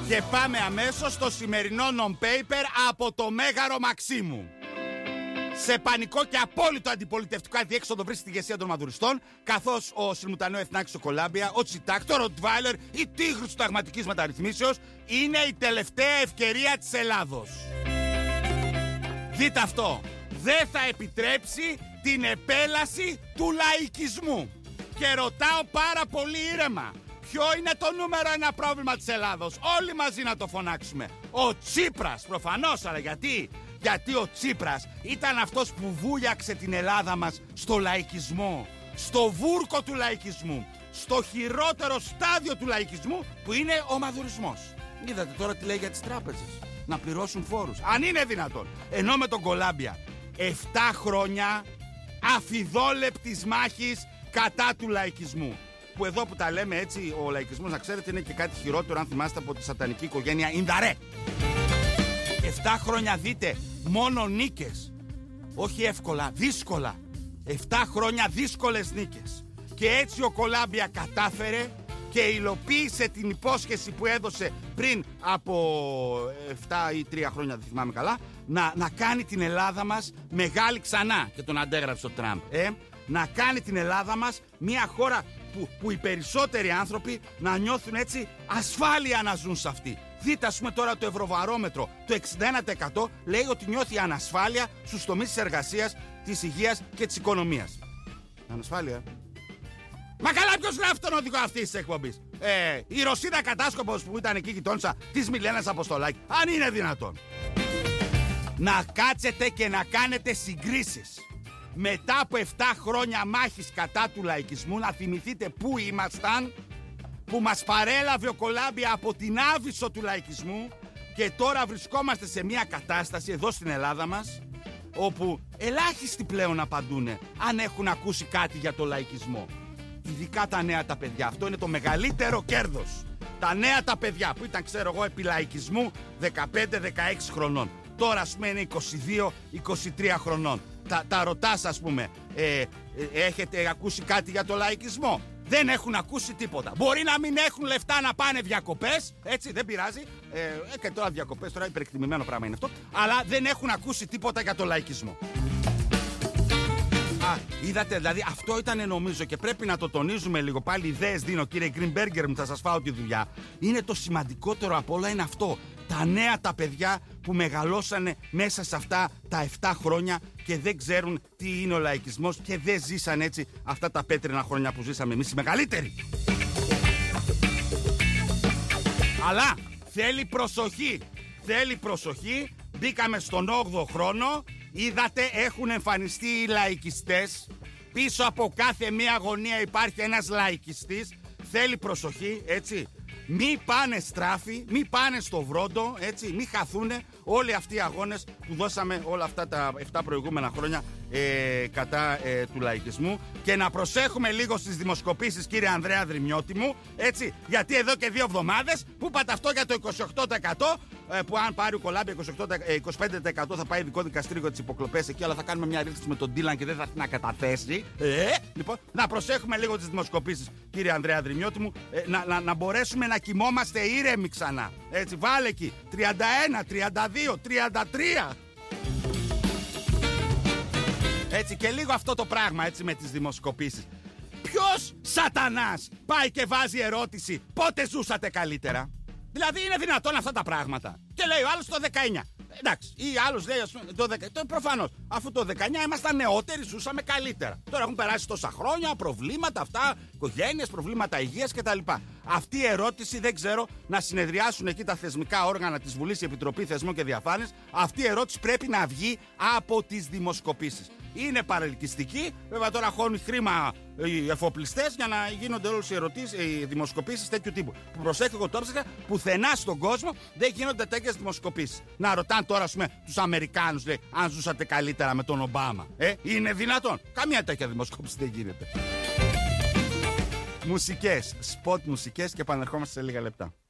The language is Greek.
Και πάμε αμέσως στο σημερινό non-paper από το Μέγαρο Μαξίμου. Σε πανικό και απόλυτο αντιπολιτευτικό αδιέξοδο βρίσκεται η ηγεσία των μαδουριστών, καθώς ο Σιμουτανέο Εθνάκης στο Κολάμπια, ο Τσιτάκ, το Ροτβάιλερ, η τίγρη της συνταγματικής μεταρρυθμίσεως είναι η τελευταία ευκαιρία της Ελλάδος. Δείτε αυτό. Δεν θα επιτρέψει την επέλαση του λαϊκισμού. Και ρωτάω πάρα πολύ ήρεμα. Ποιο είναι το νούμερο ένα πρόβλημα της Ελλάδος? Όλοι μαζί να το φωνάξουμε. Ο Τσίπρας, προφανώς, αλλά γιατί? Γιατί ο Τσίπρας ήταν αυτός που βούλιαξε την Ελλάδα μας στο λαϊκισμό. Στο βούρκο του λαϊκισμού. Στο χειρότερο στάδιο του λαϊκισμού που είναι ο μαδουρισμός. Είδατε τώρα τι λέει για τις τράπεζες. Να πληρώσουν φόρους. Αν είναι δυνατόν. Ενώ με τον Κολάμπια 7 χρόνια αφιδόλεπτης μάχης κατά του λαϊκισμού. Που εδώ που τα λέμε έτσι, ο λαϊκισμός, να ξέρετε, είναι και κάτι χειρότερο, αν θυμάστε, από τη σατανική οικογένεια Ινδαρέ. 7 χρόνια, δείτε, μόνο νίκες. Όχι εύκολα, δύσκολα. 7 χρόνια δύσκολες νίκες. Και έτσι ο Κολάμπια κατάφερε και υλοποίησε την υπόσχεση που έδωσε πριν από 7 ή 3 χρόνια, δεν θυμάμαι καλά, να κάνει την Ελλάδα μας μεγάλη ξανά. Και τον αντέγραψε ο Τραμπ. Να κάνει την Ελλάδα μας μια χώρα που οι περισσότεροι άνθρωποι να νιώθουν έτσι ασφάλεια να ζουν σε αυτή. Δείτε, ας πούμε, τώρα το Ευρωβαρόμετρο. Το 61% λέει ότι νιώθει ανασφάλεια στους τομείς της εργασίας, της υγείας και της οικονομίας. Ανασφάλεια. Μα καλά, ποιος γράφει τον οδηγό αυτής της εκπομπής? Η Ρωσίδα κατάσκοπος που ήταν εκεί γειτόνισσα της Μιλένας Αποστολάκη. Αν είναι δυνατόν. Να κάτσετε και να κάνετε συγκρίσεις. Μετά από 7 χρόνια μάχης κατά του λαϊκισμού, να θυμηθείτε πού ήμασταν, που μας παρέλαβε ο Κολάμπια από την άβυσσο του λαϊκισμού και τώρα βρισκόμαστε σε μια κατάσταση εδώ στην Ελλάδα μας όπου ελάχιστοι πλέον απαντούνε αν έχουν ακούσει κάτι για το λαϊκισμό. Ειδικά τα νέα τα παιδιά. Αυτό είναι το μεγαλύτερο κέρδος. Τα νέα τα παιδιά που ήταν, ξέρω εγώ, επί λαϊκισμού 15-16 χρονών. Τώρα, ας πούμε, είναι 22-23 χρονών. Τα ρωτάς, ας πούμε, έχετε ακούσει κάτι για το λαϊκισμό? Δεν έχουν ακούσει τίποτα. Μπορεί να μην έχουν λεφτά να πάνε διακοπές, έτσι, δεν πειράζει. Και τώρα διακοπές, τώρα υπερεκτιμημένο πράγμα είναι αυτό. Αλλά δεν έχουν ακούσει τίποτα για το λαϊκισμό. Είδατε, δηλαδή αυτό ήταν, νομίζω, και πρέπει να το τονίζουμε λίγο. Πάλι ιδέες δίνω, κύριε Γκρινμπέργκερ μου, θα σας φάω τη δουλειά. Είναι το σημαντικότερο απ' όλα, είναι αυτό. Τα νέα τα παιδιά που μεγαλώσανε μέσα σε αυτά τα 7 χρόνια και δεν ξέρουν τι είναι ο λαϊκισμός και δεν ζήσαν έτσι αυτά τα πέτρινα χρόνια που ζήσαμε εμείς οι μεγαλύτεροι. Αλλά θέλει προσοχή. Θέλει προσοχή. Μπήκαμε στον 8ο χρόνο. Είδατε, έχουν εμφανιστεί οι λαϊκιστές. Πίσω από κάθε μία γωνία υπάρχει ένας λαϊκιστής. Θέλει προσοχή, έτσι. Μη πάνε στράφη, μη πάνε στο βρόντο, έτσι, μη χαθούνε όλοι αυτοί οι αγώνες που δώσαμε όλα αυτά τα 7 προηγούμενα χρόνια κατά του λαϊκισμού. Και να προσέχουμε λίγο στις δημοσκοπήσεις, κύριε Ανδρέα Δρυμιώτη μου, έτσι, γιατί εδώ και 2 εβδομάδες που είπατε αυτό για το 28%, που αν πάρει ο Κολάμπια 25% θα πάει ειδικό δικαστήριο για τις υποκλοπές εκεί, αλλά θα κάνουμε μια ρύθμιση με τον Ντίλαν και δεν θα έρθει να καταθέσει. Λοιπόν, να προσέχουμε λίγο τις δημοσκοπήσεις, κύριε Ανδρέα Δρυμιώτη μου, να μπορέσουμε να κοιμόμαστε ήρεμοι ξανά. Έτσι, βάλε εκεί 31, 32, 33. Έτσι, και λίγο αυτό το πράγμα, έτσι, με τις δημοσκοπήσεις. Ποιος σατανάς πάει και βάζει ερώτηση πότε ζούσατε καλύτερα? Δηλαδή, είναι δυνατόν αυτά τα πράγματα? Και λέει ο άλλος το 19. Εντάξει, ή άλλος λέει, ας πούμε, το 19. Προφανώς, αφού το 19 ήμασταν νεότεροι, ζούσαμε καλύτερα. Τώρα έχουν περάσει τόσα χρόνια, προβλήματα αυτά, οικογένειες, προβλήματα υγείας κτλ. Αυτή η ερώτηση δεν ξέρω, να συνεδριάσουν εκεί τα θεσμικά όργανα της Βουλής, η Επιτροπή Θεσμών και Διαφάνειας. Αυτή η ερώτηση πρέπει να βγει από τις δημοσκοπήσεις. Είναι παρελκυστική, βέβαια τώρα χώνουν χρήμα οι εφοπλιστές για να γίνονται όλες οι δημοσκοπήσεις τέτοιου τύπου. Που προσέχω εγώ τώρα, πουθενά στον κόσμο δεν γίνονται τέτοιες δημοσκοπήσεις. Να ρωτάνε τώρα, ας πούμε, τους Αμερικάνους, λέει, αν ζούσατε καλύτερα με τον Ομπάμα. Είναι δυνατόν? Καμία τέτοια δημοσκόπηση δεν γίνεται. Μουσικές, σποτ μουσικές, και επανερχόμαστε σε λίγα λεπτά.